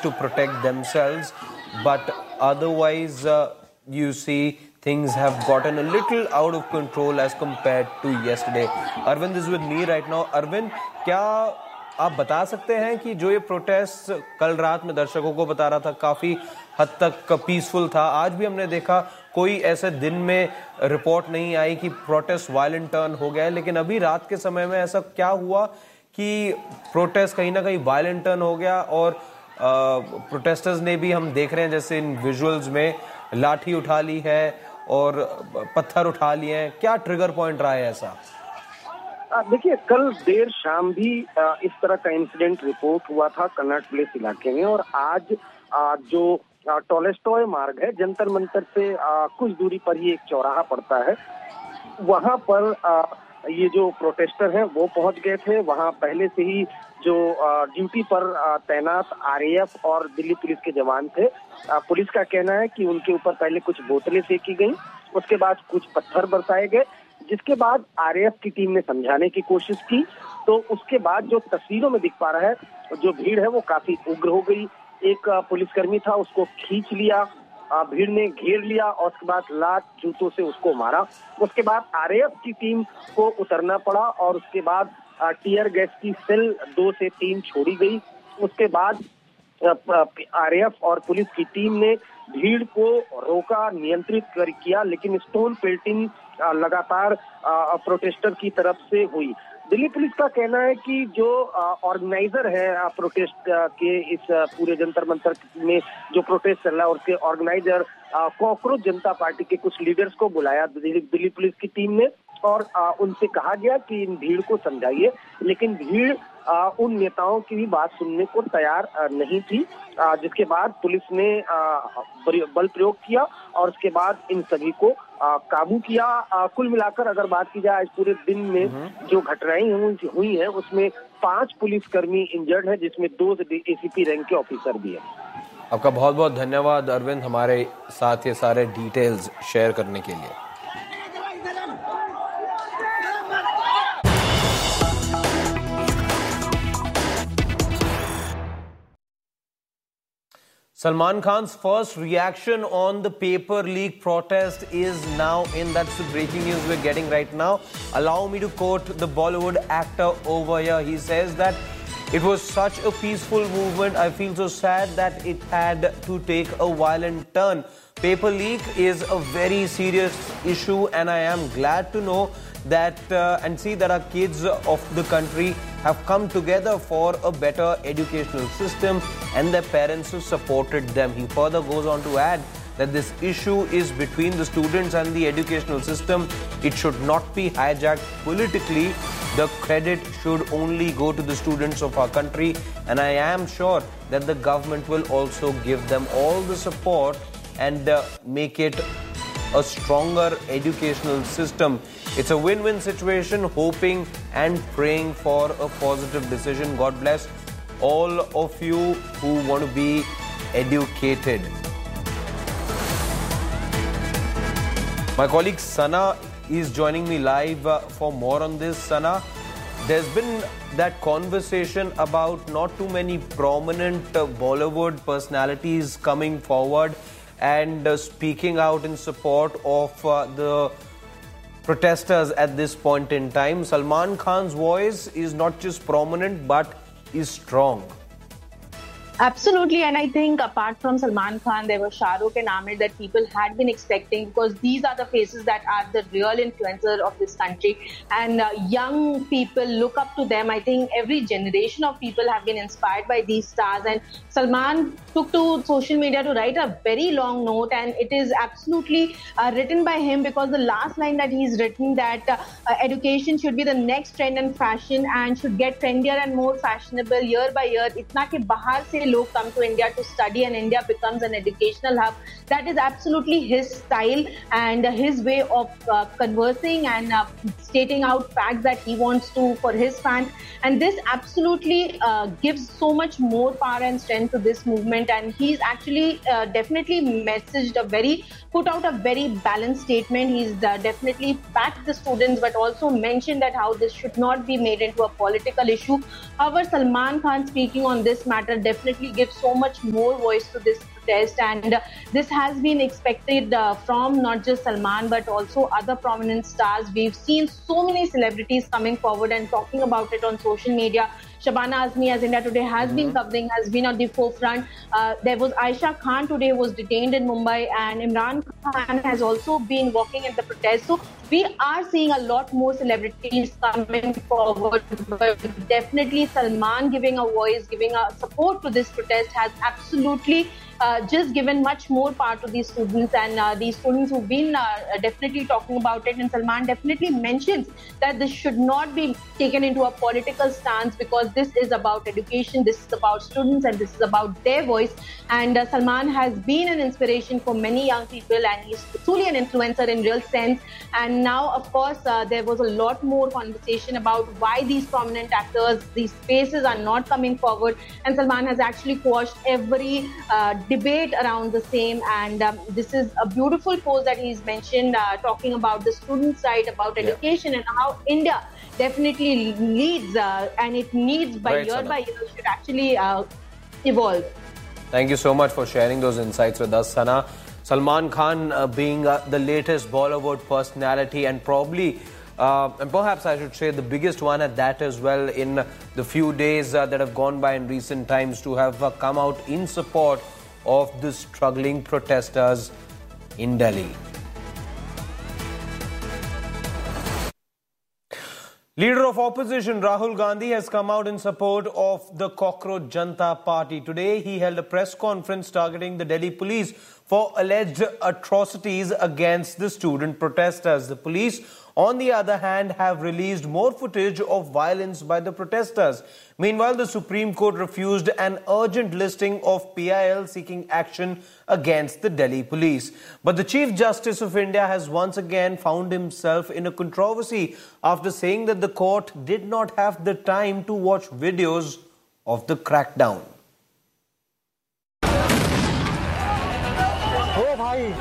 to protect themselves, but otherwise you see things have gotten a little out of control as compared to yesterday. Arvind is with me right now. Arvind, क्या आप बता सकते हैं कि जो ये protest कल रात में दर्शकों को बता रहा था काफी हद तक पीसफुल था, आज भी हमने देखा कोई ऐसे दिन में रिपोर्ट नहीं आई कि प्रोटेस्ट वायलेंट टर्न हो गया है, लेकिन अभी रात के समय में ऐसा क्या हुआ कि प्रोटेस्ट कहीं ना कहीं वायलेंट टर्न हो गया और प्रोटेस्टर्स ने भी, हम देख रहे हैं जैसे इन विजुअल्स में, लाठी उठा ली है और पत्थर उठा लिए हैं. क्या ट्रिगर पॉइंट रहा है ऐसा? देखिए, कल देर शाम भी इस तरह का इंसिडेंट रिपोर्ट हुआ था कन्नाट प्लेस इलाके में, और आज जो टॉलेस्टॉय मार्ग है, जंतर मंतर से कुछ दूरी पर ही एक चौराहा पड़ता है, वहां पर ये जो प्रोटेस्टर हैं वो पहुंच गए थे. वहां पहले से ही जो ड्यूटी पर तैनात आरएएफ और दिल्ली पुलिस के जवान थे. पुलिस का कहना है कि उनके ऊपर पहले कुछ बोतलें फेंकी गई, उसके बाद कुछ पत्थर बरसाए गए, जिसके बाद आरएएफ की टीम ने समझाने की कोशिश की. तो उसके बाद जो तस्वीरों में दिख पा रहा है, जो भीड़ है वो काफी उग्र हो गई. एक पुलिसकर्मी था, उसको खींच लिया, भीड़ ने घेर लिया और उसके बाद लात जूतों से उसको मारा. उसके बाद आरएएफ की टीम को उतरना पड़ा और उसके बाद टीयर गैस की सेल 2 से 3 छोड़ी गई. उसके बाद आरएएफ और पुलिस की टीम ने भीड़ को रोका, नियंत्रित किया, लेकिन स्टोन पेल्टिंग लगातार प्रोटेस्टर की तरफ से हुई. दिल्ली पुलिस का कहना है कि जो ऑर्गेनाइजर है प्रोटेस्ट के, इस पूरे जंतर मंतर में जो प्रोटेस्ट चल रहा है, उसके ऑर्गेनाइजर कॉकरोच जनता पार्टी के कुछ लीडर्स को बुलाया दिल्ली पुलिस की टीम ने और उनसे कहा गया कि इन भीड़ को समझाइए, लेकिन भीड़ उन नेताओं की भी बात सुनने को तैयार नहीं थी. जिसके बाद पुलिस ने बल प्रयोग किया और उसके बाद इन सभी को काबू किया. कुल मिलाकर अगर बात की जाए आज पूरे दिन में जो घटनाएं हुई हैं, उसमें 5 पुलिसकर्मी इंजर्ड हैं, जिसमें 2 एसीपी रैंक के ऑफिसर भी हैं. आपका बहुत बहुत धन्यवाद अरविंद, हमारे साथ ये सारे डिटेल्स शेयर करने के लिए. Salman Khan's first reaction on the paper leak protest is now in. That's the breaking news we're getting right now. Allow me to quote the Bollywood actor over here. He says that it was such a peaceful movement. I feel so sad that it had to take a violent turn. Paper leak is a very serious issue, and I am glad to know that and see that our kids of the country have come together for a better educational system, and their parents have supported them. He further goes on to add that this issue is between the students and the educational system. It should not be hijacked politically. The credit should only go to the students of our country, and I am sure that the government will also give them all the support and make it a stronger educational system. It's a win-win situation, hoping and praying for a positive decision. God bless all of you who want to be educated. My colleague Sana is joining me live for more on this. Sana, there's been that conversation about not too many prominent Bollywood personalities coming forward and speaking out in support of the protesters at this point in time. Salman Khan's voice is not just prominent but is strong. Absolutely, and I think apart from Salman Khan, there was Shah Rukh and Aamir that people had been expecting, because these are the faces that are the real influencers of this country, and young people look up to them. I think every generation of people have been inspired by these stars, and Salman took to social media to write a very long note, and it is absolutely written by him, because the last line that he's written, that education should be the next trend in fashion and should get trendier and more fashionable year by year. Itna ke bahar se लोग come to India to study and India becomes an educational hub. that is absolutely his style and his way of conversing and stating out facts that he wants to for his fans. And this absolutely gives so much more power and strength to this movement. And he's actually definitely put out a very balanced statement. He's definitely backed the students, but also mentioned that how this should not be made into a political issue. However, Salman Khan speaking on this matter definitely gives so much more voice to this protest, and this has been expected from not just Salman but also other prominent stars. We've seen so many celebrities coming forward and talking about it on social media. Shabana Azmi, as India Today has been covering, has been at the forefront. There was Aisha Khan today was detained in Mumbai, and Imran Khan has also been walking in the protest. So we are seeing a lot more celebrities coming forward, but definitely Salman giving a voice, giving a support to this protest has absolutely just given much more power to these students, and these students who've been definitely talking about it. And Salman definitely mentions that this should not be taken into a political stance, because this is about education, this is about students, and this is about their voice. And Salman has been an inspiration for many young people, and he's truly an influencer in real sense. And now, of course, there was a lot more conversation about why these prominent actors, these faces are not coming forward. And Salman has actually quashed every debate around the same, and this is a beautiful post that he's mentioned, talking about the students' right, about education, and how India definitely leads, and it needs by year should actually evolve. Thank you so much for sharing those insights with us, Sana. Salman Khan being the latest Bollywood personality, and probably and perhaps I should say the biggest one at that as well, in the few days that have gone by in recent times, to have come out in support of the struggling protesters in Delhi. Leader of opposition Rahul Gandhi has come out in support of the Cockroach Janata Party. Today he held a press conference targeting the Delhi police for alleged atrocities against the student protesters. The police, on the other hand, have released more footage of violence by the protesters. Meanwhile, the Supreme Court refused an urgent listing of PIL seeking action against the Delhi police. But the Chief Justice of India has once again found himself in a controversy after saying that the court did not have the time to watch videos of the crackdown. Oh, bhai.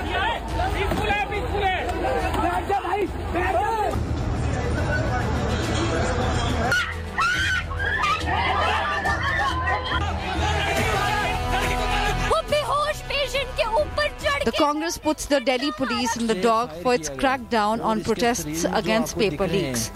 The Congress puts the Delhi police in the dock for its crackdown on protests against paper leaks.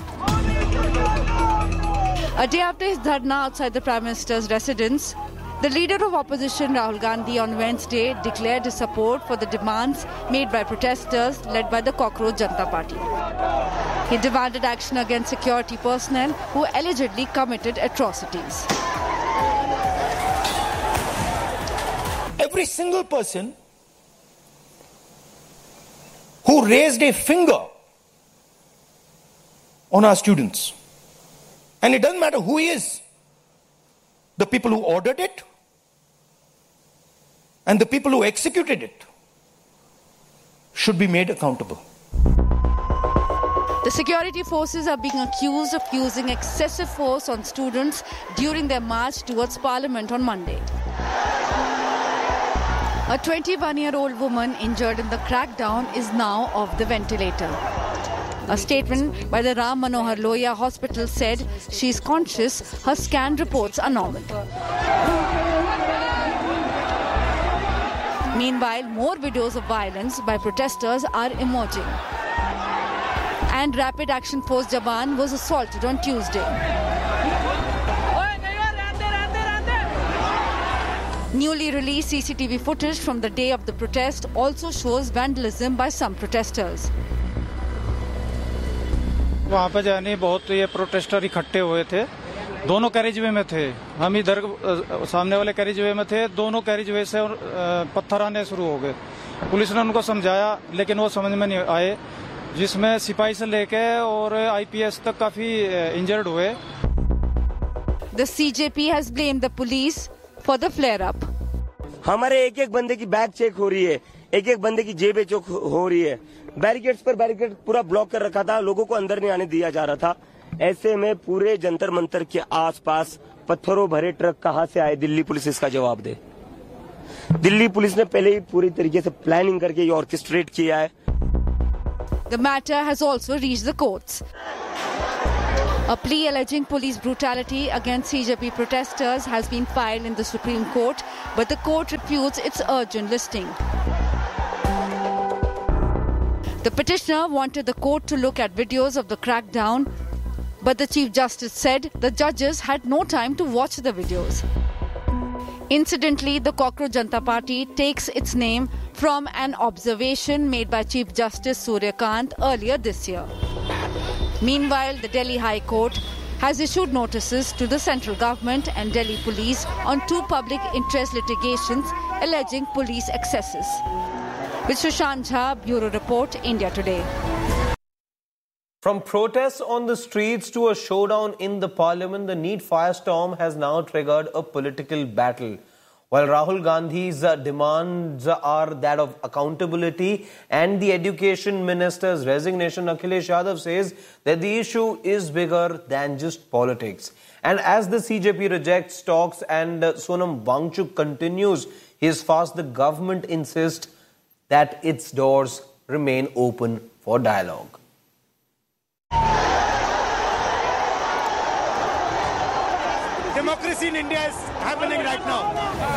A day after his dharna outside the Prime Minister's residence, the leader of opposition Rahul Gandhi on Wednesday declared his support for the demands made by protesters led by the Cockroach Janata Party. He demanded action against security personnel who allegedly committed atrocities. Every single person who raised a finger on our students, and it doesn't matter who he is, the people who ordered it and the people who executed it should be made accountable. The security forces are being accused of using excessive force on students during their march towards Parliament on Monday. A 21-year-old woman injured in the crackdown is now off the ventilator. A statement by the Ram Manohar Lohia Hospital said she is conscious, her scan reports are normal. Meanwhile, more videos of violence by protesters are emerging. And Rapid Action Force Jawan was assaulted on Tuesday. Newly released CCTV footage from the day of the protest also shows vandalism by some protesters. वहाँ पे जाने बहुत ये protester इकट्ठे हुए थे, दोनों carriageway में थे, हम इधर सामने वाले कैरिजवे में थे, दोनों कैरिजवे से पत्थर आने शुरू हो गए। पुलिस ने उनको समझाया लेकिन वो समझ में नहीं आए, जिसमें सिपाही से लेके और IPS तक काफी इंजर्ड हुए। The CJP has blamed the police for the flare-up. हमारे एक एक बंदे की बैग चेक हो रही है, एक एक बंदे की जेबें चौक हो रही है। बैरिकेड्स पर बैरिकेड पूरा ब्लॉक कर रखा था, लोगों को अंदर नहीं आने दिया जा रहा था। ऐसे में पूरे जंतर मंतर के आसपास पत्थरों भरे ट्रक कहां से आए, दिल्ली पुलिस इसका जवाब दे। दिल्ली पुलिस ने पहले ही पूरी तरीके से प्लानिंग करके ये ऑर्केस्ट्रेट किया है। The matter has also reached the courts. A plea alleging police brutality against CJP protesters has been filed in the Supreme Court, but the court refutes its urgent listing. The petitioner wanted the court to look at videos of the crackdown, but the Chief Justice said the judges had no time to watch the videos. Incidentally, the Cockroach Janata Party takes its name from an observation made by Chief Justice Surya Kant earlier this year. Meanwhile, the Delhi High Court has issued notices to the central government and Delhi police on two public interest litigations alleging police excesses. With Sushant Jha, Bureau Report, India Today. From protests on the streets to a showdown in the parliament, the NEET firestorm has now triggered a political battle. While Rahul Gandhi's demands are that of accountability and the education minister's resignation, Akhilesh Yadav says that the issue is bigger than just politics. And as the CJP rejects talks and Sonam Wangchuk continues his fast, the government insists that its doors remain open for dialogue. Democracy in India is happening right now.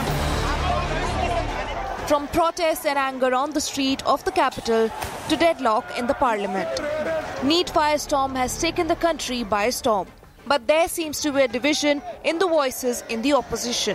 From protests and anger on the street of the capital to deadlock in the parliament, NEET firestorm has taken the country by storm. But there seems to be a division in the voices in the opposition.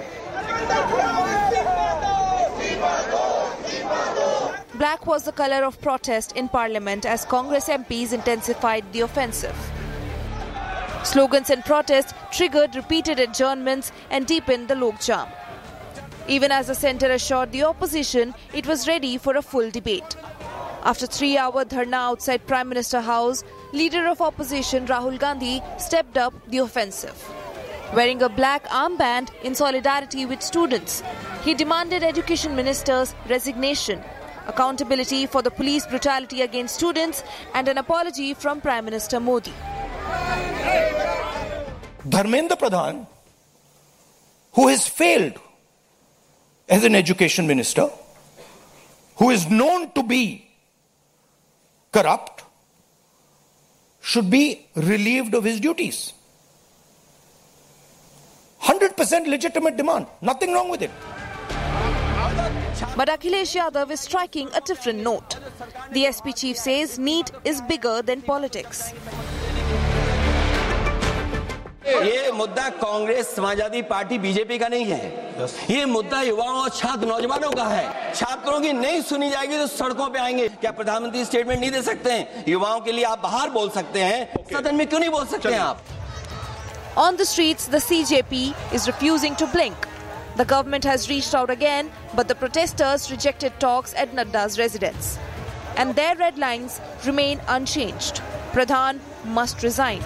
Black was the colour of protest in parliament as Congress MPs intensified the offensive. Slogans and protests triggered repeated adjournments and deepened the Lok Jam. Even as the centre assured the opposition it was ready for a full debate. After 3-hour dharna outside Prime Minister House, leader of opposition Rahul Gandhi stepped up the offensive. Wearing a black armband in solidarity with students, he demanded Education Minister's resignation, accountability for the police brutality against students and an apology from Prime Minister Modi. Dharmendra Pradhan, who has failed as an education minister, who is known to be corrupt, should be relieved of his duties. 100% legitimate demand, nothing wrong with it. But Akhilesh Yadav is striking a different note. The SP chief says NEET is bigger than politics. ये मुद्दा Congress Samajwadi party BJP का नहीं है, ये मुद्दा युवाओं और छात्र नौजवानों का है। छात्रों की नहीं सुनी जाएगी तो सड़कों पे आएंगे। क्या प्रधानमंत्री स्टेटमेंट नहीं दे सकते हैं? युवाओं के लिए आप बाहर बोल सकते हैं, सदन में क्यों नहीं बोल सकते हैं आप? On the streets, the CJP is refusing to blink. The government has reached out again, but the protesters rejected talks at Nadda's residence. And their red lines remain unchanged. Pradhan must resign.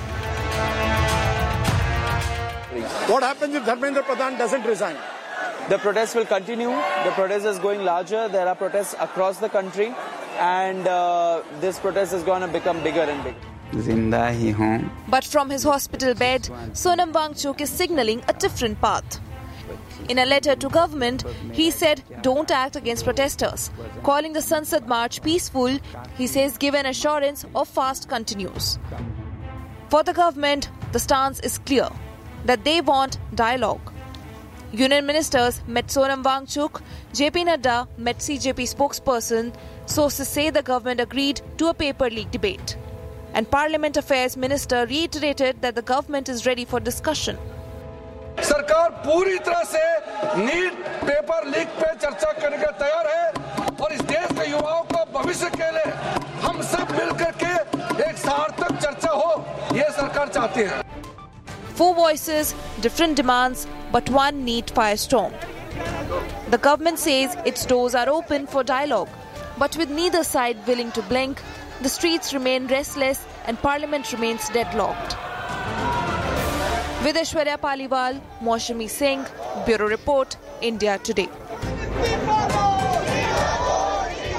What happens if Dharmendra Pradhan doesn't resign? The protests will continue. The protest is going larger. There are protests across the country. And this protest is going to become bigger and bigger. But from his hospital bed, Sonam Wangchuk is signalling a different path. In a letter to government, he said, don't act against protesters. Calling the Sansad March peaceful, he says give an assurance of fast continues. For the government, the stance is clear, that they want dialogue. Union ministers met Sonam Wangchuk, JP Nadda met CJP spokesperson. Sources say the government agreed to a paper leak debate. And Parliament Affairs Minister reiterated that the government is ready for discussion. सरकार पूरी तरह से NEET paper leak पे चर्चा करने के तैयार है और इस देश के युवाओं को भविष्य के लिए हम सब मिलकर के एक सार्थक चर्चा हो, ये सरकार चाहती है. 4 voices, different demands, but one NEET firestorm. The government says its doors are open for dialogue, but with neither side willing to blink, the streets remain restless and Parliament remains deadlocked. With Aishwarya Paliwal, Maushami Singh, Bureau Report, India Today.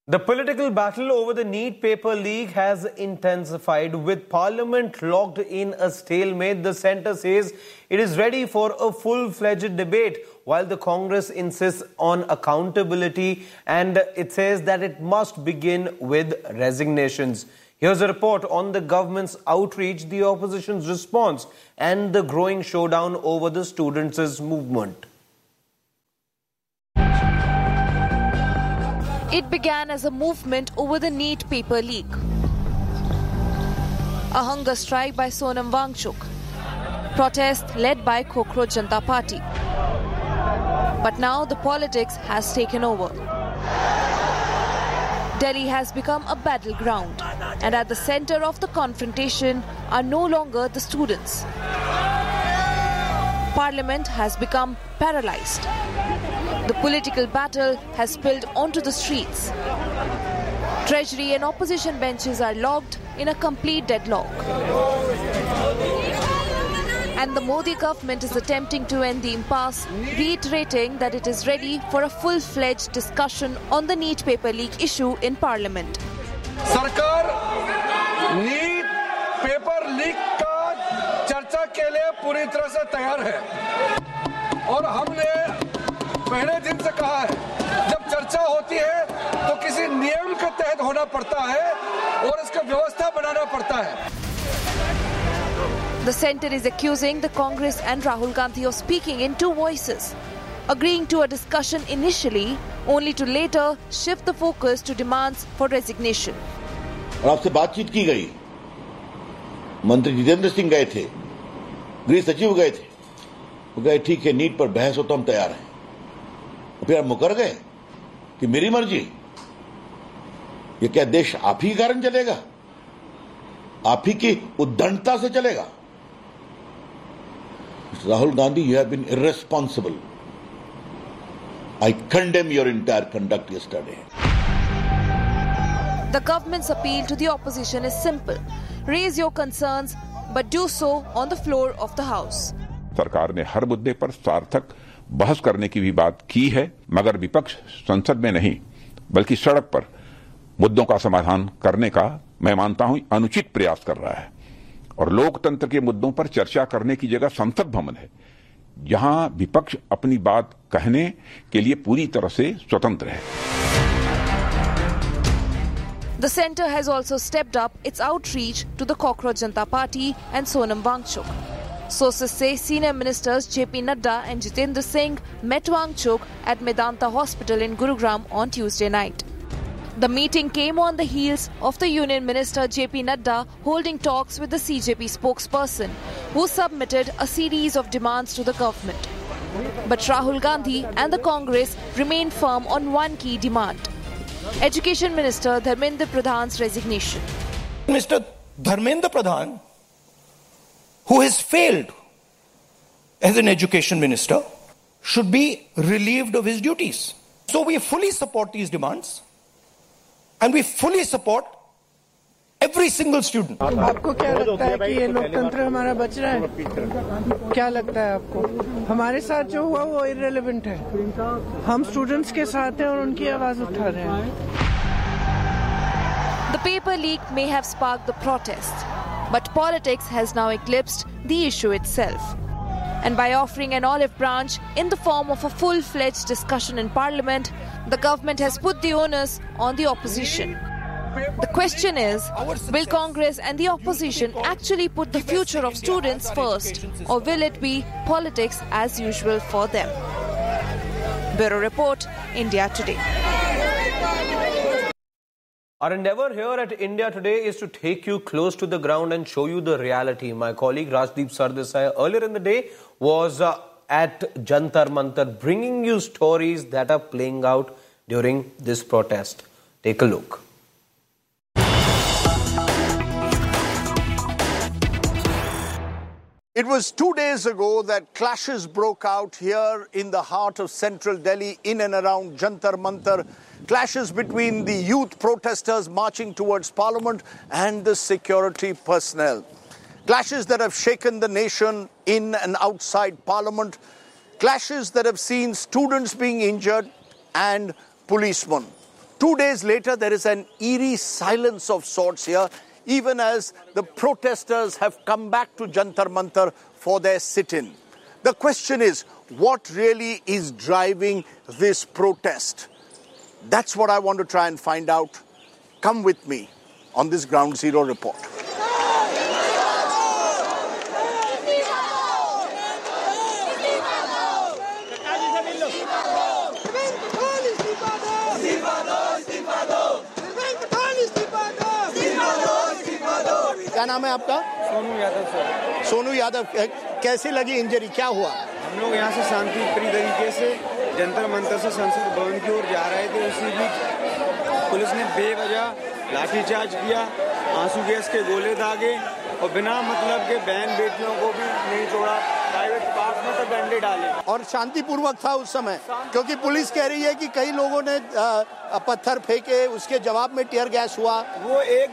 The political battle over the NEET paper leak has intensified. With Parliament locked in a stalemate, the centre says it is ready for a full-fledged debate, while the Congress insists on accountability and it says that it must begin with resignations. Here's a report on the government's outreach, the opposition's response, and the growing showdown over the students' movement. It began as a movement over the NEET paper leak. A hunger strike by Sonam Wangchuk. Protest led by Cockroach Janata Party. But now the politics has taken over. Delhi has become a battleground, and at the center of the confrontation are no longer the students. Parliament has become paralyzed. The political battle has spilled onto the streets. Treasury and opposition benches are locked in a complete deadlock. And the Modi government is attempting to end the impasse, reiterating that it is ready for a full-fledged discussion on the NEET paper leak issue in Parliament. सरकार NEET paper leak का चर्चा के लिए पूरी तरह से तैयार है और हमने पहले दिन से कहा है जब चर्चा होती है तो किसी नियम के तहत होना पड़ता है और इसका व्यवस्था बनाना पड़ता है. The centre is accusing the Congress and Rahul Gandhi of speaking in two voices, agreeing to a discussion initially only to later shift the focus to demands for resignation. और आपसे बातचीत की गई, मंत्री जितेंद्र सिंह गए थे, गृह सचिव गए थे, वो गए ठीक है नीट पर बहस हो तो हम तैयार हैं. फिर आप मुकर गए कि मेरी मर्जी. ये क्या देश आप ही के कारण चलेगा? आप ही की उद्दंडता से चलेगा? Rahul Gandhi, you have been irresponsible. I condemn your entire conduct yesterday. The government's appeal to the opposition is simple. Raise your concerns, but do so on the floor of the House. सरकार ने हर मुद्दे पर सार्थक बहस करने की भी बात की है, मगर विपक्ष संसद में नहीं बल्कि सड़क पर मुद्दों का समाधान करने का मैं मानता हूं अनुचित प्रयास कर रहा है. और लोकतंत्र के मुद्दों पर चर्चा करने की जगह संसद भवन है, जहां विपक्ष अपनी बात कहने के लिए पूरी तरह से स्वतंत्र है. The centre has also stepped up its outreach to the Cockroach Janata Party and Sonam Wangchuk. Sources say senior ministers JP Nadda and Jitendra Singh met Wangchuk at Medanta Hospital in Gurugram on Tuesday night. The meeting came on the heels of the Union Minister JP Nadda holding talks with the CJP spokesperson, who submitted a series of demands to the government. But Rahul Gandhi and the Congress remain firm on one key demand: Education Minister Dharmendra Pradhan's resignation. Mr. Dharmendra Pradhan, who has failed as an education minister, should be relieved of his duties. So we fully support these demands. And we fully support every single student. आपको क्या लगता है कि ये लोकतंत्र हमारा बच रहा है? क्या लगता है आपको? हमारे साथ जो हुआ वो irrelevant है. हम स्टूडेंट्स के साथ हैं और उनकी आवाज उठा रहे हैं. The paper leak may have sparked the protest, but politics has now eclipsed the issue itself. And by offering an olive branch in the form of a full-fledged discussion in Parliament, the government has put the onus on the opposition. The question is, will Congress and the opposition actually put the future of students first, or will it be politics as usual for them? Bureau Report, India Today. Our endeavour here at India Today is to take you close to the ground and show you the reality. My colleague Rajdeep Sardesai earlier in the day was at Jantar Mantar, bringing you stories that are playing out during this protest. Take a look. It was 2 days ago that clashes broke out here in the heart of central Delhi, in and around Jantar Mantar. Clashes between the youth protesters marching towards Parliament and the security personnel. Clashes that have shaken the nation in and outside Parliament. Clashes that have seen students being injured and policemen. 2 days later, there is an eerie silence of sorts here, even as the protesters have come back to Jantar Mantar for their sit-in. The question is, what really is driving this protest? That's what I want to try and find out. Come with me on this Ground Zero report. क्या नाम है आपका? Sonu Yadav sir. Sonu Yadav, कैसी लगी injury, क्या हुआ? हम लोग यहाँ से शांतिप्रिय तरीके से जंतर मंतर से संसद भवन की ओर जा रहे थे। उसी बीच पुलिस ने बेवजह लाठीचार्ज किया, आंसू गैस के गोले दागे और बिना मतलब के बहन बेटियों को भी नहीं छोड़ा, प्राइवेट पार्ट में तो डंडे डाले। और शांतिपूर्वक था उस समय, क्योंकि पुलिस कह रही है कि कई लोगों ने पत्थर फेंके, उसके जवाब में टीयर गैस हुआ। वो एक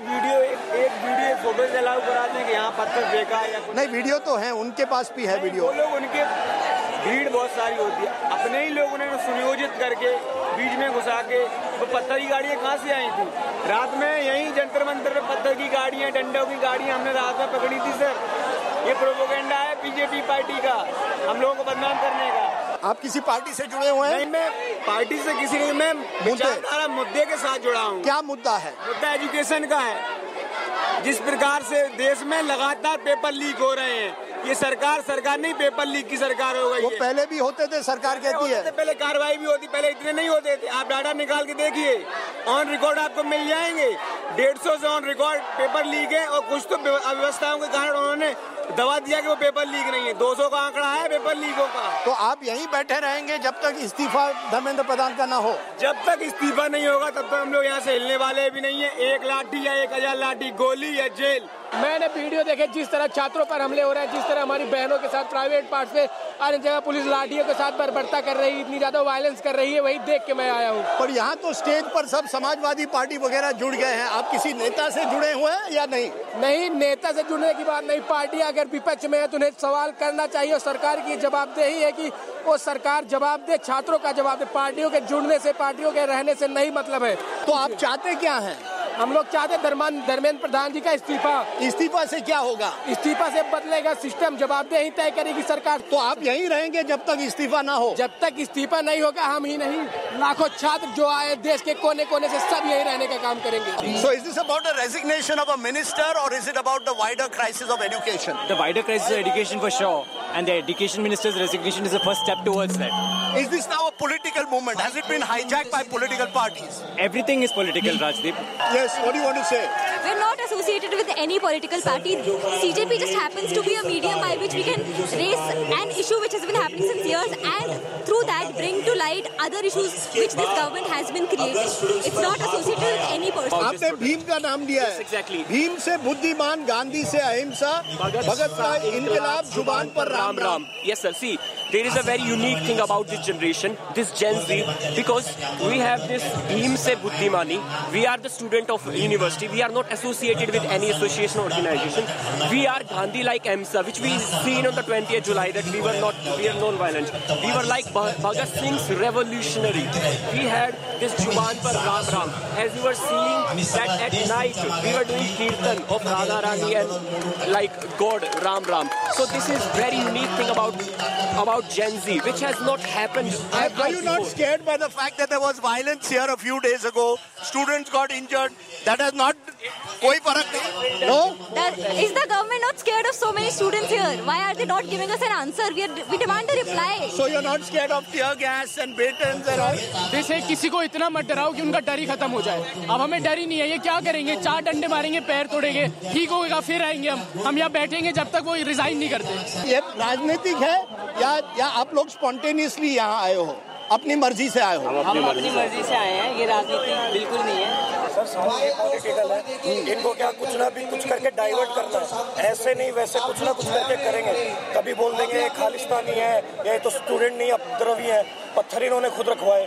वीडियो फोटो अलाउ कराते हैं कि यहाँ पत्थर फेंका या नहीं, वीडियो तो है, उनके पास भी है वीडियो। वो लोग, उनके भीड़ बहुत सारी होती है, अपने ही लोगों ने सुनियोजित करके बीच में घुसा के वो पत्थर की गाड़ियाँ कहाँ से आई थी? रात में यहीं जंतर मंतर पे पत्थर की गाड़ियाँ, डंडों की गाड़ियाँ हमने रात में पकड़ी थी सर। ये प्रोपेगेंडा है बीजेपी पार्टी का, हम लोगों को बदनाम करने का। आप किसी पार्टी से जुड़े हुए हैं? नहीं, मैं पार्टी से किसी नहीं, मैं विचारधारा मुद्दे के साथ जुड़ा हूँ। क्या मुद्दा है? मुद्दा एजुकेशन का है। जिस प्रकार से देश में लगातार पेपर लीक हो रहे हैं, ये सरकार नहीं, पेपर लीक की सरकार हो गई है। वो पहले भी होते थे, सरकार कहती है। पहले कार्रवाई भी होती, पहले इतने नहीं होते थे। आप डाटा निकाल के देखिए, ऑन रिकॉर्ड आपको मिल जाएंगे। 150 से ऑन रिकॉर्ड पेपर लीक है, और कुछ तो अव्यवस्थाओं के कारण उन्होंने दवा दिया कि वो पेपर लीक नहीं है। 200 का आंकड़ा है पेपर लीकों का। तो आप यहीं बैठे रहेंगे जब तक इस्तीफा धर्मेंद्र प्रधान का ना हो? जब तक इस्तीफा नहीं होगा तब तक हम लोग यहाँ से हिलने वाले भी नहीं है। 1 लाठी या 1000 लाठी, गोली या जेल। मैंने वीडियो देखे, जिस तरह छात्रों पर हमले हो रहे हैं, जिस तरह हमारी बहनों के साथ प्राइवेट पार्ट पे अन्य जगह पुलिस लाठियों के साथ बर्बरता कर रही है, इतनी ज्यादा वायलेंस कर रही है, वही देख के मैं आया हूँ। पर यहाँ तो स्टेज पर सब समाजवादी पार्टी वगैरह जुड़ गए हैं, आप किसी नेता से जुड़े हुए हैं या नहीं? नहीं, नेता से जुड़ने की बात नहीं। पार्टी अगर विपक्ष में है तो उन्हें सवाल करना चाहिए, और सरकार की जवाबदेही है कि वो सरकार जवाब दे, छात्रों का जवाब दे। पार्टियों के जुड़ने से, पार्टियों के रहने से नहीं मतलब है। तो आप चाहते क्या हैं? हम लोग चाहते धर्मेंद्र प्रधान जी का इस्तीफा। इस्तीफा से क्या होगा? इस्तीफा से बदलेगा सिस्टम, जवाबदेही तय करेगी सरकार। तो आप यहीं रहेंगे जब तक इस्तीफा ना हो? जब तक इस्तीफा नहीं होगा, हम ही नहीं, लाखों छात्र जो आए देश के कोने कोने से, सब यहीं रहने का काम करेंगे। So is this about the resignation of a minister, or is it about the wider crisis of education? The wider crisis of education for sure, and the education minister's resignation is the first step towards that. Is this now a political movement? Has it been hijacked by political parties? Everything is political, Rajdeep. Yes, what do you want to say? We're not associated with any political party. CJP just happens to be a medium by which we can raise an issue which has been happening since years, and through that bring to light other issues which this government has been creating. It's not associated with any person. आपने भीम का नाम दिया है। Exactly. Bhim से बुद्धिमान, गांधी से अहिंसा, भगत का इनकलाब, जुबान पर Ram Ram. Yes sir, see, there is a very unique thing about this generation, this Gen Z, because we have this Bhim se Buddhimani. We are the student of university. We are not associated with any association or organization. We are Gandhi-like AMSA, which we seen on the 20th July that we are non-violent. We were like Bhagat Singh's revolutionary. We had this Juban par Ram Ram. As we were seeing that at night, we were doing Kirtan of Radha Rani and like God Ram Ram. So this is very unique thing about Gen Z, which has not happened. Are you not scared by the fact that there was violence here a few days ago? Students got injured. That has not. कोई फर्क नहीं. No. Is the government not scared of so many students here? Why are they not giving us an answer? We demand a reply. So you're not scared of tear gas and batons and all? जैसे किसी को इतना मत डराओ कि उनका डर ही खत्म हो जाए। अब हमें डर ही नहीं है। ये क्या करेंगे? 4 डंडे मारेंगे, पैर तोड़ेंगे, ठीक होगा, फिर आएंगे हम यहाँ बैठेंगे जब तक वो रिजाइन नहीं करते। ये राजनीतिक है या आप लोग स्पॉन्टेनियसली यहाँ आए हो, अपनी मर्जी से आए हो? हम अपनी मर्जी से आए हैं, ये राजनीति बिल्कुल नहीं है। सर सवाल ये पॉलिटिकल है, इनको क्या कुछ ना भी कुछ करके डाइवर्ट करना है, ऐसे नहीं वैसे कुछ ना कुछ करके करेंगे। कभी बोल देंगे खालिस्तानी है, ये तो स्टूडेंट नहीं अपद्रवी है, पत्थर इन्होंने खुद रखवाए,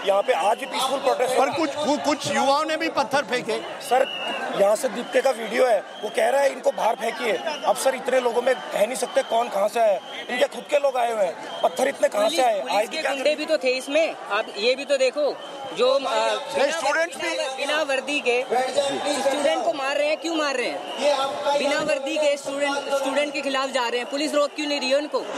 यहाँ पे आज भी पीसफुल प्रोटेस्ट। पर कुछ युवाओं ने भी पत्थर फेंके सर। यहाँ से दीप्के का वीडियो है, वो कह रहा है इनको बाहर फेंकिए। अब सर इतने लोगों में कह नहीं सकते कौन कहाँ से आए, इनके खुद के लोग आए हुए हैं, पत्थर इतने कहाँ से आए? पुलिस के गुंडे भी तो थे इसमें, आप ये भी तो देखो, जो स्टूडेंट्स भी बिना वर्दी के स्टूडेंट को मार रहे हैं। क्यों मार रहे हैं? बिना वर्दी के स्टूडेंट के खिलाफ जा रहे हैं, पुलिस रोक क्यों नहीं रही है उनको?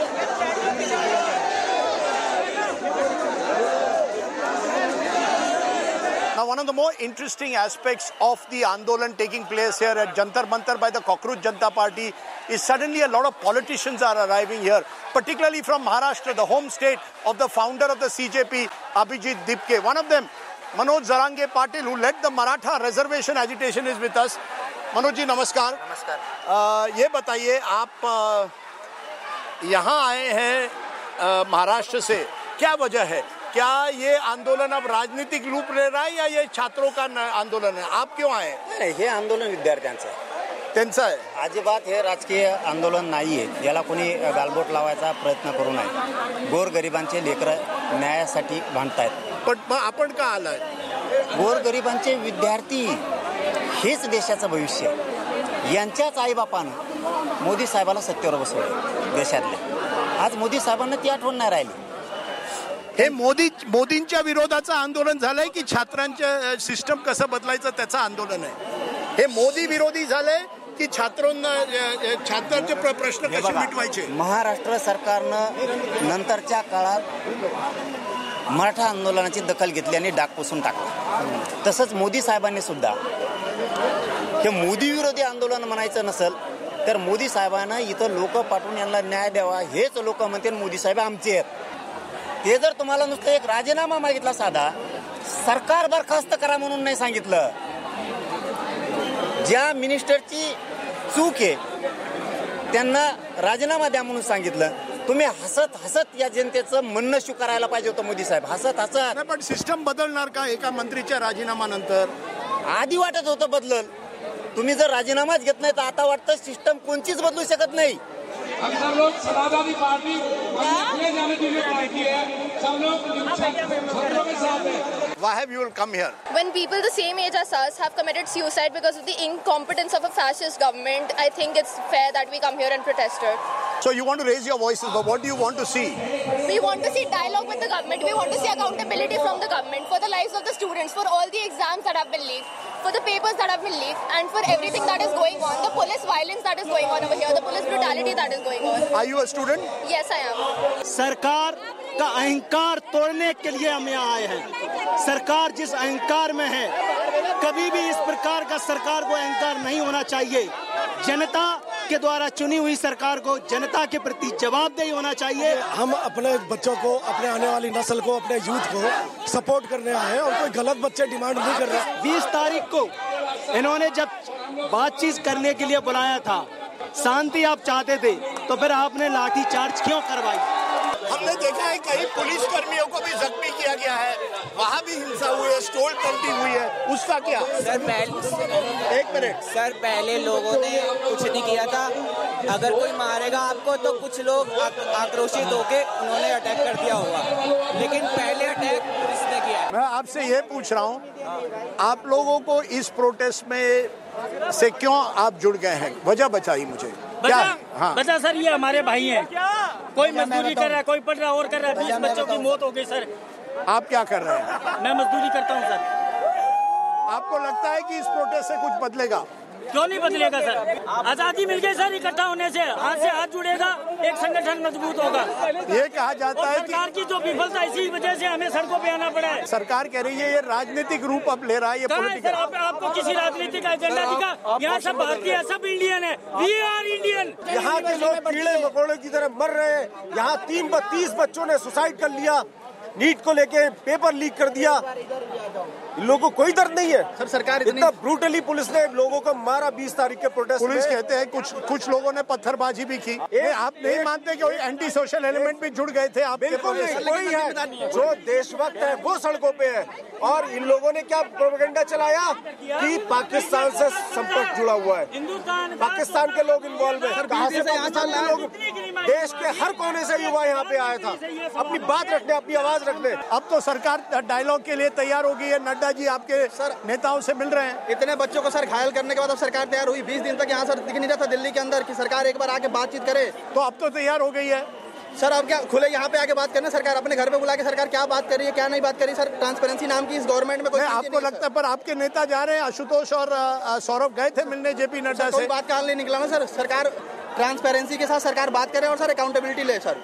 Now, one of the more interesting aspects of the Andolan taking place here at Jantar Mantar by the Cockroach Janata Party is suddenly a lot of politicians are arriving here, particularly from Maharashtra, the home state of the founder of the CJP, Abhijit Dipke. One of them, Manoj Zarange Patil, who led the Maratha reservation agitation, is with us. Manoj ji, namaskar. नमस्कार। ये बताइए, आप यहाँ आए हैं महाराष्ट्र से, क्या वजह है? क्या ये आंदोलन अब राजनीतिक रूप ले रहा है या ये छात्रों का आंदोलन है? आप क्यों आए? नाही, हे आंदोलन विद्यार्थ्यांचं आहे, त्यांचं आहे, अजिबात हे राजकीय आंदोलन नाहीये. याला कोणी गालबोट लावायचा प्रयत्न करू नये. गोरगरिबांचे लेकरं न्यायासाठी भांडतायत. पण आपण का आलाय? गोरगरिबांचे विद्यार्थी हेच देशाचं भविष्य आहे. यांच्याच आईबापानं मोदी साहेबाला सत्तेवर बसवलं देशातल्या. आज मोदी साहेबांना ती आठवण नाही राहिली. हे मोदींच्या विरोधाचं आंदोलन झालंय की छात्रांच्या सिस्टम कसं बदलायचं त्याचं आंदोलन आहे? हे मोदी विरोधी झालंय की छात्रांचे प्रश्न कसे मिटवायचे? महाराष्ट्र सरकारनं नंतरच्या काळात मराठा आंदोलनाची दखल घेतली आणि डाग पुसून टाकला. तसंच मोदी साहेबांनी सुद्धा हे मोदी विरोधी आंदोलन म्हणायचं नसेल तर मोदी साहेबांना इथं लोक पाठवून यांना न्याय द्यावा. हेच लोक म्हणते मोदी साहेब आमचे आहेत. ते जर तुम्हाला नुसतं एक राजीनामा मागितला साधा, सरकार बरखास्त करा म्हणून नाही सांगितलं, ज्या मिनिस्टरची चूक आहे त्यांना राजीनामा द्या म्हणून सांगितलं, तुम्ही हसत हसत या जनतेचं म्हणणं स्वीकारायला पाहिजे होतं मोदी साहेब. हसत हसत. पण सिस्टम बदलणार का एका मंत्रीच्या राजीनामानंतर? आधी वाटत होतं बदलल. तुम्ही जर राजीनामाच घेत नाही तर आता वाटतं सिस्टम कोणचीच बदलू शकत नाही. अक्सर लोग समाजवादी पार्टी ले जाने के लिए ट्राई की है, सब लोग छात्रों के साथ है. Why have you come here? When people the same age as us have committed suicide because of the incompetence of a fascist government, I think it's fair that we come here and protest it. So you want to raise your voices, but what do you want to see? We want to see dialogue with the government. We want to see accountability from the government for the lives of the students, for all the exams that have been leaked, for the papers that have been leaked, and for everything that is going on, the police violence that is going on over here, the police brutality that is going on. Are you a student? Yes, I am. सरकार का अहंकार तोड़ने के लिए हम यहाँ आए हैं. सरकार जिस अहंकार में है, कभी भी इस प्रकार का सरकार को अहंकार नहीं होना चाहिए. जनता के द्वारा चुनी हुई सरकार को जनता के प्रति जवाबदेही होना चाहिए. हम अपने बच्चों को, अपने आने वाली नस्ल को, अपने यूथ को सपोर्ट करने आए हैं और कोई गलत बच्चे डिमांड नहीं कर रहे. 20 तारीख को इन्होंने जब बातचीत करने के लिए बुलाया था, शांति आप चाहते थे, तो फिर आपने लाठी चार्ज क्यों करवाई? हमने देखा है कई पुलिस कर्मियों को भी जख्मी किया गया है, वहाँ भी हिंसा हुई है, स्टोल पलटी हुई है, उसका क्या? सर पहले एक मिनट सर, पहले लोगों ने कुछ नहीं किया था. अगर कोई मारेगा आपको तो कुछ लोग आक्रोशित होके उन्होंने अटैक कर दिया होगा, लेकिन पहले अटैक पुलिस ने किया. मैं आपसे ये पूछ रहा हूँ, आप लोगों को इस प्रोटेस्ट में से क्यों आप जुड़ गए हैं? वजह बताइए मुझे. क्या? हाँ. बता सर, ये हमारे भाई हैं. कोई मजदूरी कर रहा है, कोई पढ़ रहा है, और कर रहा है. 20 बच्चों की मौत हो गई सर. आप क्या कर रहे हैं? मैं मजदूरी करता हूँ सर. आपको लगता है कि इस प्रोटेस्ट से कुछ बदलेगा? क्यों नहीं बदलेगा सर? आजादी मिल गई सर. इकट्ठा होने से हाथ जुड़ेगा, एक संगठन मजबूत होगा. ये कहा जाता है कि सरकार की जो विफलता, इसी वजह से हमें सड़कों पे आना पड़ा है. सरकार कह रही है ये राजनीतिक रूप अब ले रहा है, ये पॉलिटिकल. आपको किसी राजनीतिक एजेंडा दिखा? यहाँ सब भारतीय है, सब इंडियन है. We are Indian. यहाँ के लोग कीड़े मकोड़े की तरह मर रहे हैं. यहाँ 30 बच्चों ने सुसाइड कर लिया. नीट को लेके पेपर लीक कर दिया. इन लोगों को कोई दर्द नहीं है. सर, सरकार इतना ब्रूटली पुलिस ने लोगों को मारा 20 तारीख के प्रोटेस्ट में. पुलिस कहते हैं कुछ लोगों ने पत्थरबाजी भी की. आप नहीं मानते कि एंटी सोशल एलिमेंट भी जुड़ गए थे? आप बिल्कुल नहीं. कोई है जो देशभक्त है वो सड़कों पे है. और इन लोगों ने क्या प्रोपेगेंडा चलाया कि पाकिस्तान से संपर्क जुड़ा हुआ है, पाकिस्तान के लोग इन्वॉल्व है. कहाँ से पाकिस्तान के लोग? देश के हर कोने से युवा यहाँ पे आया था अपनी बात रखने, अपनी आवाज रखने। अब तो सरकार डायलॉग के लिए तैयार हो गई है। नड्डा जी आपके नेताओं से मिल रहे हैं। इतने बच्चों को सर घायल करने के बाद अब सरकार तैयार हुई। 20 दिन तक यहाँ सर दिख नहीं रहा था दिल्ली के अंदर कि सरकार एक बार आके बातचीत करे, तो अब तो तैयार हो गई है सर। अब क्या खुले यहाँ पे आके बात करना, सरकार अपने घर पे बुला के सरकार क्या बात कर रही है क्या नहीं बात कर रही। सर ट्रांसपेरेंसी नाम की इस गवर्नमेंट में कोई आपको लगता है, पर आपके नेता जा रहे हैं, आशुतोष और सौरभ गए थे मिलने जेपी नड्डा से। कोई बात का हाल नहीं निकला ना सर। सरकार ट्रांसपेरेंसी के साथ सरकार बात करे और सर अकाउंटेबिलिटी ले sir.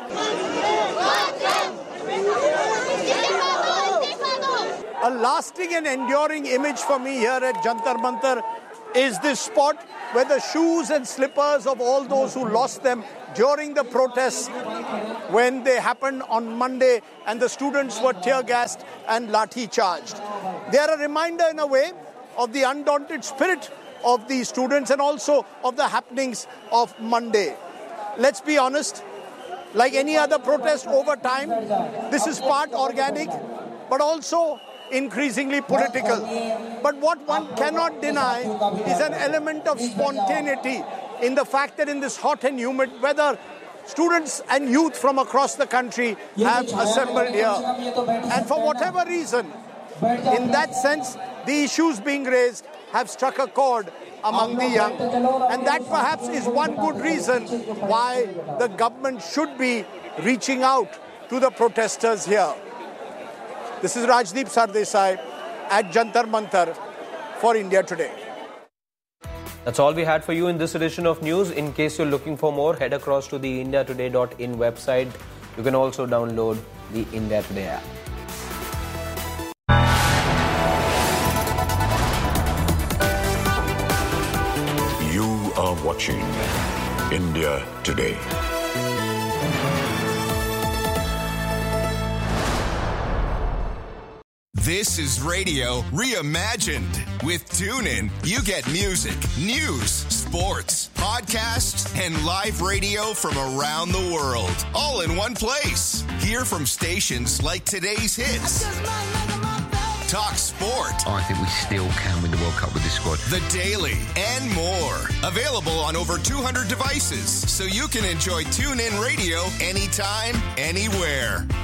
A lasting and enduring image for me here at Jantar Mantar is this spot where the shoes and slippers of all those who lost them during the protests when they happened on Monday and the students were tear gassed and lathi charged. They are a reminder in a way of the undaunted spirit of the students and also of the happenings of Monday. Let's be honest, like any other protest over time, this is part organic but also increasingly political. But what one cannot deny is an element of spontaneity in the fact that in this hot and humid weather, students and youth from across the country have assembled here. And for whatever reason, in that sense, the issues being raised have struck a chord among the young. And that perhaps is one good reason why the government should be reaching out to the protesters here. This is Rajdeep Sardesai at Jantar Mantar for India Today. That's all we had for you in this edition of news. In case you're looking for more, head across to the indiatoday.in website. You can also download the India Today app. You are watching India Today. This is radio reimagined. With TuneIn, you get music, news, sports, podcasts, and live radio from around the world, all in one place. Hear from stations like Today's Hits, Talk Sport. I think we still can win the World Cup with this squad. The Daily, and more. Available on over 200 devices, so you can enjoy TuneIn Radio anytime, anywhere.